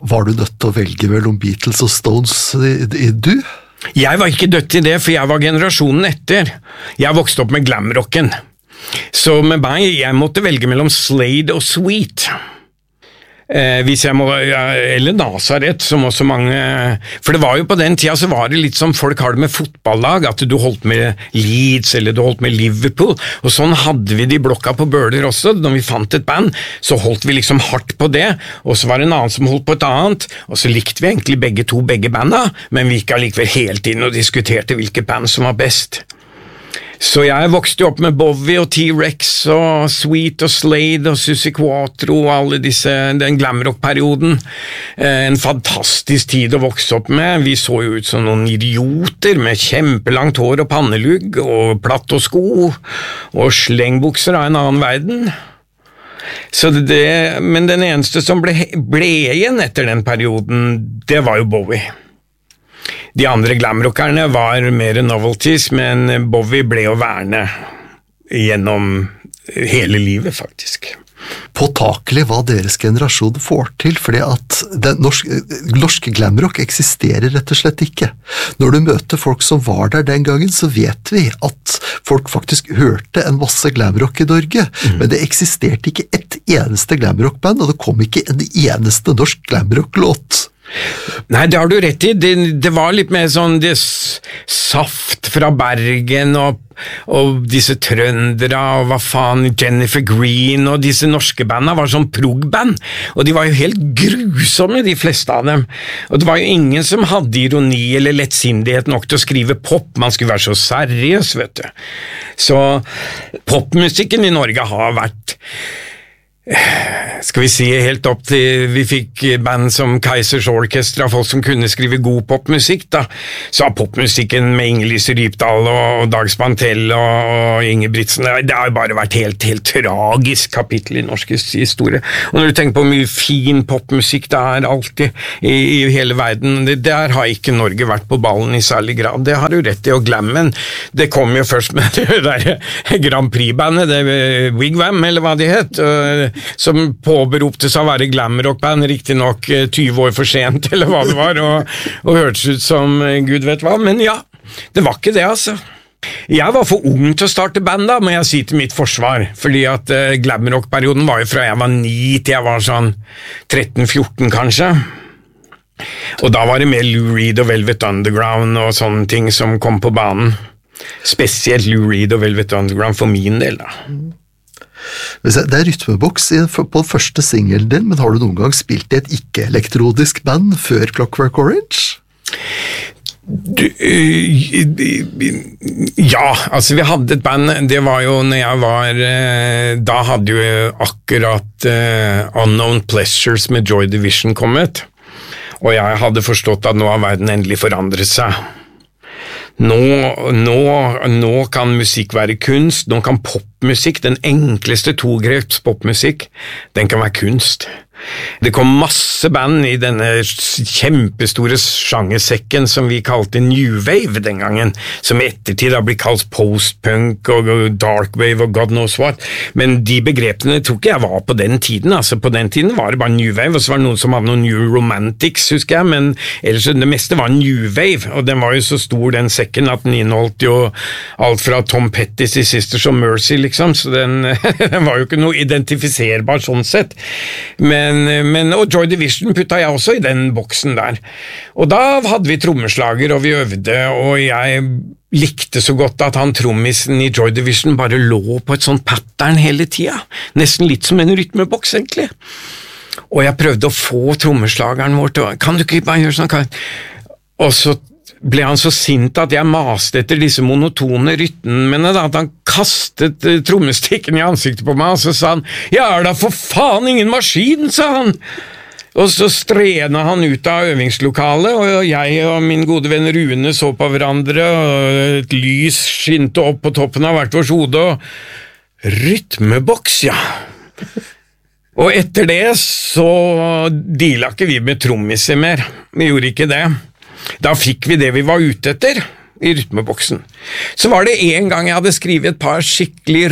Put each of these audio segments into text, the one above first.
Var du nødt til å velge mellom Beatles og Stones du? Jeg var ikke dødt i det, for jeg var generasjonen etter. Jeg vokste opp med glamrocken. Så med meg, jeg måtte velge mellom Slade og Sweet. Hvis jeg må, eller Nazareth, som også mange, for det var jo på den tida så var det litt som folk har det med fotballag, at du holdt med Leeds eller du holdt med Liverpool, og sånn hadde vi det i blokka på Bøler også. Når vi fant et band så holdt vi liksom hardt på det, og så var det en annen som holdt på et annet, og så likte vi egentlig begge banda, men vi gikk allikevel helt inn og diskuterte hvilke band som var best. Så jeg vokste jo opp med Bowie og T-Rex og Sweet og Slade og Susie Quatro og alle disse, den glamrock-perioden. En fantastisk tid å vokse opp med. Vi så jo ut som noen idioter med kjempelangt hår og pannelugg og platt og sko og slengbukser av en annen verden. Så men den eneste som ble igjen etter den perioden, det var jo Bowie. De andre glamrockerne var mer novelties, men Bowie ble å verne gjennom hele livet, faktisk. Påtakelig hva deres generasjon får til, fordi at den norske glamrock eksisterer rett og slett ikke. Når du møter folk som var der den gangen, så vet vi at folk faktisk hørte en masse glamrock i Norge, men det eksisterte ikke ett eneste glamrockband, og det kom ikke en eneste norsk glamrock-låt. Nei, det har du rett i. Det var litt mer sånn saft fra Bergen og disse trøndere og hva faen, Jennifer Green og disse norske bandene var sånn prog-band, og de var jo helt grusomme, de fleste av dem. Og det var jo ingen som hadde ironi eller lettsindighet nok til å skrive pop. Man skulle være så seriøs, vet du. Så popmusikken i Norge har vært, skal vi si, helt opp til vi fikk band som Kaizers Orchestra, folk som kunne skrive god popmusikk da, så har popmusikken med Inge-Lise Rypdal og Dag Spantell og Ingebrigtsen, det har bare vært helt tragisk kapittel i norsk historie. Og når du tenker på hvor mye fin popmusikk det er alltid i hele verden, der har ikke Norge vært på ballen i særlig grad. Det har du rett i, og glammen, det kom jo først med det der Grand Prix-bandet, det Wigwam, eller hva de het, som påberopte seg å være glamrockband, riktig nok 20 år for sent, eller hva det var, og hørtes ut som Gud vet hva, men ja, det var ikke det, altså. Jeg var for ung til å starte band da, må jeg si til mitt forsvar, fordi at glamrock-perioden var jo fra jeg var 9 til jeg var sånn 13-14 kanskje, og da var det mer Lou Reed og Velvet Underground og sånne ting som kom på banen, spesielt Lou Reed og Velvet Underground for min del da. Det er rytmeboks på første singelen din, men har du noen gang spilt i et ikke-elektrodisk band før Clockwork Orange? Ja, altså vi hadde et band, det var jo når jeg var, da hadde jo akkurat Unknown Pleasures med Joy Division kommet, og jeg hadde forstått at nå har verden endelig forandret seg. Nå kan musikk være kunst, nå kan popmusikk, den enkleste togreps popmusikk, den kan være kunst. Det kom masse band i denne kjempestore sjangersekken som vi kalte New Wave den gangen, som i ettertid har blitt kalt post-punk og dark wave og God knows what, men de begrepene tror ikke jeg var på den tiden, altså på den tiden var det bare New Wave, og så var det noen som hadde noen New Romantics, husker jeg, men ellers det meste var New Wave, og den var jo så stor den sekken at den inneholdt jo alt fra Tom Petty's i Sisters of Mercy liksom, så den var jo ikke noe identifiserbar sånn sett, og Joy Division putta jeg også i den boksen der. Og da hadde vi trommeslager, og vi øvde, og jeg likte så godt at han trommisen i Joy Division bare lå på et sånt pattern hele tida. Nesten litt som en rytmeboks, egentlig. Og jeg prøvde å få trommeslageren vår til, kan du ikke bare gjøre sånn? Og så ble han så sint at jeg maste etter disse monotone rytmene, at han kastet trommestikken i ansiktet på meg, og så sa han, «Jeg er da for faen ingen maskin», sa han. Og så strena han ut av øvingslokalet, og jeg og min gode venn Rune så på hverandre, og et lys skinte opp på toppen av hvert vårt hode, og rytmeboks, ja. Og etter det så deala ikke vi med trommiser mer, vi gjorde ikke det. Da fikk vi det vi var ute etter i rytmeboksen. Så var det en gang jeg hadde skrevet et par skikkelig rocka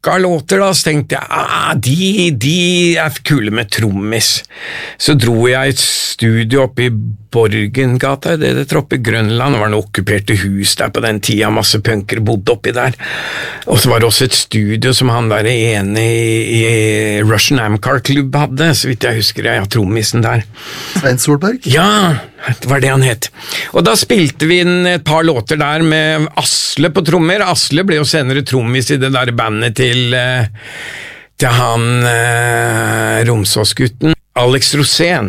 rocka låter da, så tenkte jeg, de er kule med trommis. Så dro jeg i et studio oppe i Borgengata, det heter oppe i Grønland, det var noen okkuperte hus der på den tida, masse punker bodde oppi der. Og så var det også et studio som han der ene i Russian Amcar Club hadde, så vidt jeg husker, jeg har trommisen der. Svein Solberg? Ja, det var det han het. Og da spilte vi inn et par låter der med Asle på trommer. Asle ble jo senere trommis i det der bandet til han Romsåsgutten, Alex Rosén.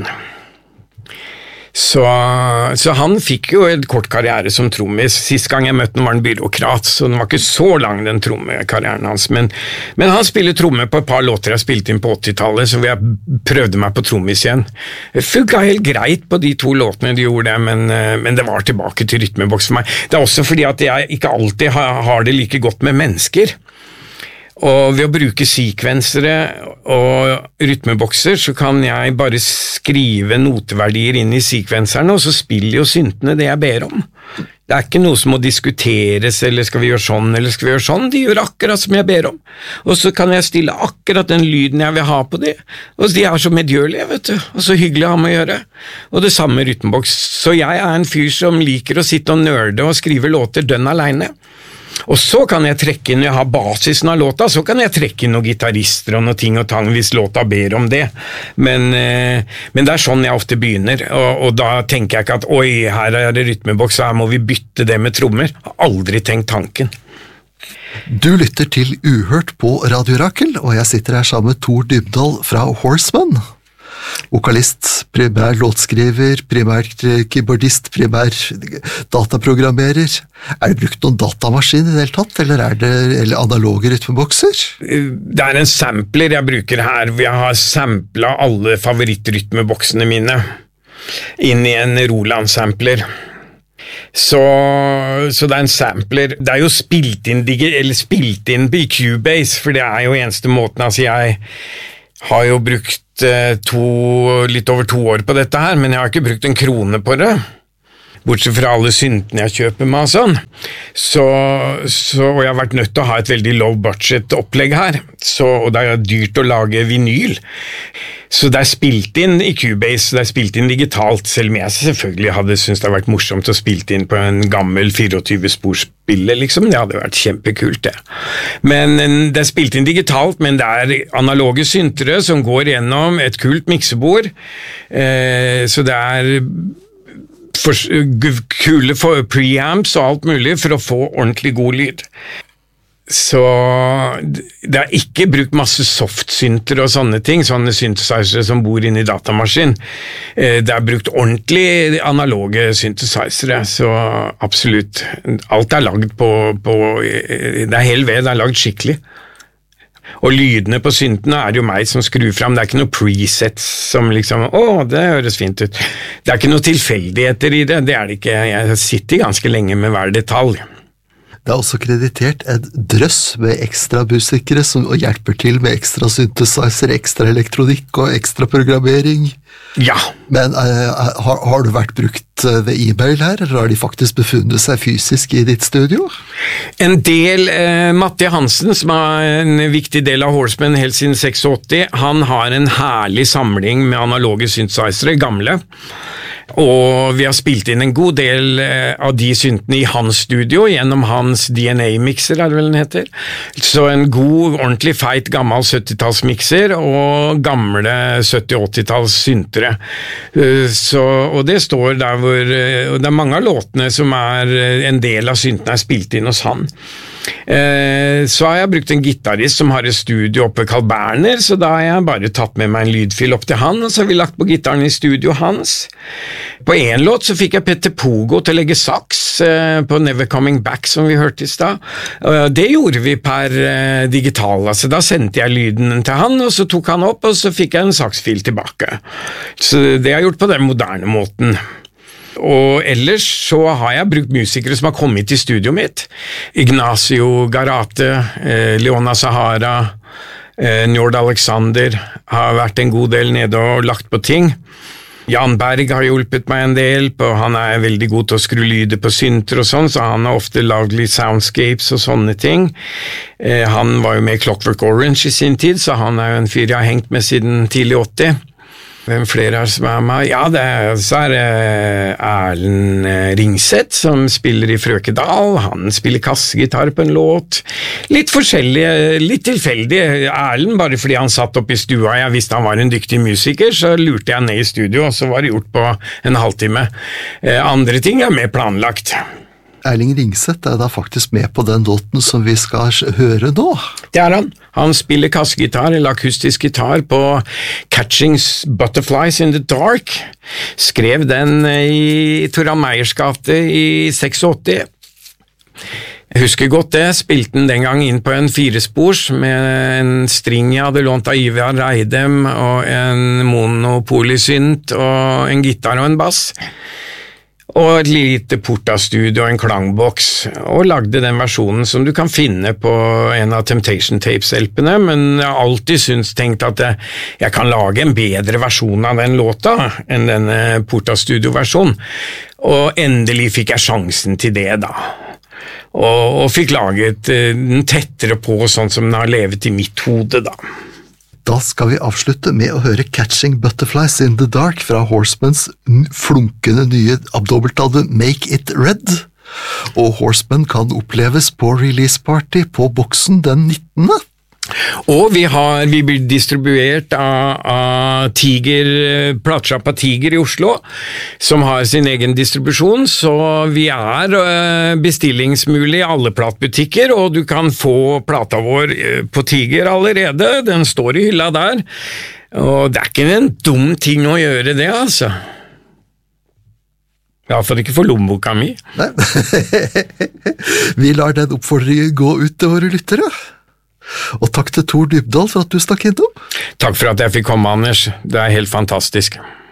Så han fikk jo et kort karriere som trommis. Sist gang jeg møtte han var en byråkrat, så den var ikke så lang den trommekarrieren hans, men han spiller tromme på et par låter jeg spilte inn på 80-tallet, så jeg prøvde meg på trommis igjen. Det funket helt greit på de 2 låtene de gjorde det, men det var tilbake til rytmeboks for meg. Det er også fordi at jeg ikke alltid har det like godt med mennesker. Og ved å bruke sekvensere og rytmebokser så kan jeg bare skrive noteverdier inn i sekvenserne, og så spiller jo syntene det jeg ber om. Det er ikke noe som må diskuteres, eller skal vi gjøre sånn, eller skal vi gjøre sånn, de gjør akkurat som jeg ber om. Og så kan jeg stille akkurat den lyden jeg vil ha på det, og de er så medgjørlige, vet du, og så hyggelig å ha med å gjøre. Og det samme med rytmeboks, så jeg er en fyr som liker å sitte og nørde og skrive låter dønn alene. Og så kan jeg trekke inn, når jeg har basisen av låta, så kan jeg trekke inn noen gitarister og noen ting og tang hvis låta ber om det. Men det er sånn jeg ofte begynner, og da tenker jeg ikke at oi, her er det rytmeboks, så her må vi bytte det med trommer. Jeg har aldri tenkt tanken. Du lytter til Uhørt på Radio Rakel, og jeg sitter her sammen med Tor Dybdahl fra Horseman. Vokalist, primær låtskriver, primær keyboardist, primær dataprogrammerer. Er det brukt noen datamaskin i det hele tatt, eller er det analoge rytmebokser? Det er en sampler jeg bruker her, hvor jeg har samplet alle favorittrytmeboksene mine inn i en Roland-sampler. Så det er en sampler. Det er jo spilt inn i Cubase, for det er jo eneste måten, altså jeg har jo brukt litt over 2 år på dette her, men jeg har ikke brukt en krone på det, bortsett fra alle syntene jeg kjøper meg og sånn. Og jeg har vært nødt til å ha et veldig low budget opplegg her, og det er dyrt å lage vinyl. Så det er spilt inn i Cubase, det er spilt inn digitalt, selv om jeg selvfølgelig hadde syntes det hadde vært morsomt å spilt inn på en gammel 24-sporspille, liksom. Det hadde vært kjempekult, det. Men det er spilt inn digitalt, men det er analoge syntere som går gjennom et kult miksebord, så det er kule preamps og alt mulig for å få ordentlig god lyd. Så det er ikke brukt masse softsynter og sånne ting, sånne synthesizere som bor inne i datamaskin. Det er brukt ordentlig analoge synthesizere, så absolutt. Alt er lagd på det er hel ved, det er lagd skikkelig. Og lydene på syntene er jo meg som skrur fram, det er ikke noe presets som liksom, det høres fint ut. Det er ikke noe tilfeldigheter i det, det er det ikke. Jeg sitter ganske lenge med hver detalj. Det er også kreditert en drøss med ekstra musikere som hjelper til med ekstra synthesizer, ekstra elektronikk og ekstra programmering. Ja. Men har du vært brukt ved e-mail her, eller har de faktisk befunnet seg fysisk i ditt studio? En del, Matti Hansen, som er en viktig del av Horseman helt siden 86, han har en herlig samling med analoge synthesizere, gamle. Og vi har spilt inn en god del av de syntene i hans studio gjennom hans DNA-mixer, er det vel den heter. Så en god, ordentlig feit, gammel 70-tallsmixer og gamle 70-80-talls syntere. Og det står der hvor og det er mange av låtene som er en del av syntene er spilt inn hos han. Så har jeg brukt en gitarist som har et studio oppe ved Carl Berner, så da har jeg bare tatt med meg en lydfil opp til han, og så har vi lagt på gitaren i studio hans. På en låt så fikk jeg Petter Pogo til å legge saks på Never Coming Back, som vi hørte i sted. Det gjorde vi per digital, altså da sendte jeg lyden til han, og så tok han opp, og så fikk jeg en saksfil tilbake. Så det har jeg gjort på den moderne måten. Og ellers så har jeg brukt musikere som har kommet til studioet mitt. Ignacio Garate, Leona Sahara, Njord Alexander har vært en god del nede og lagt på ting. Jan Berg har hjulpet meg en del, han er veldig god til å skru lyder på synter og sånn, så han har ofte lagd litt soundscapes og sånne ting. Han var jo med i Clockwork Orange i sin tid, så han er jo en fyr jeg har hengt med siden tidlig 80. Hvem flere som er med? Ja, så er det Erlend Ringseth som spiller i Frøkedal. Han spiller kassegitar på en låt. Litt forskjellige, litt tilfeldig. Erlend, bare fordi han satt oppe i stua, jeg visste han var en dyktig musiker, så lurte jeg ned i studio, og så var det gjort på en halvtime. Andre ting er mer planlagt. Erling Ringseth er da faktisk med på den låten som vi skal høre nå. Det er han. Han spiller kassegitar, eller akustisk gitar, på Catching Butterflies in the Dark. Skrev den i Torvald Meyers gate i 86. Jeg husker godt det, spilte den gang inn på en 4-spors med en string jeg hadde lånt av Ivar Reidem, og en monopolysynt, og en gitar og en bass. Og et lite portastudio og en klangboks, og lagde den versjonen som du kan finne på en av Temptation Tapes-LPene, men jeg har alltid tenkt at jeg kan lage en bedre versjon av den låta enn denne portastudio-versjonen, og endelig fikk jeg sjansen til det da. Og fikk laget den tettere på, sånn som den har levet i mitt hode da. Da skal vi avslutte med å høre Catching Butterflies in the Dark fra Horsemans flunkende nye dobbeltalbum Make It Red. Og Horseman kan oppleves på release party på Boksen den 19. Og vi blir distribuert av Tiger, platesjappa Tiger i Oslo, som har sin egen distribusjon, så vi er bestillingsmulig i alle platebutikker, og du kan få plata vår på Tiger allerede, den står i hylla der, og det er ikke en dum ting å gjøre det, altså. I hvert fall ikke for lommeboka mi. Nei. Vi lar den oppfordringen gå ut til våre lyttere. Og takk til Tor Dybdahl for at du stakk innom. Takk for at jeg fikk komme, Anders. Det er helt fantastisk.